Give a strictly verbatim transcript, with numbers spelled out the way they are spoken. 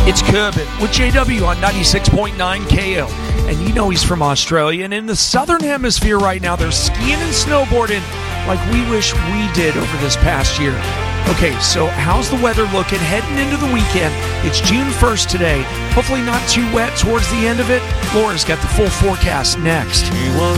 It's Kerbin with J W on ninety-six point nine K O. And you know he's from Australia. And in the southern hemisphere right now, they're skiing and snowboarding like we wish we did over this past year. Okay, so how's the weather looking heading into the weekend? It's June first today. Hopefully not too wet towards the end of it. Laura's got the full forecast next.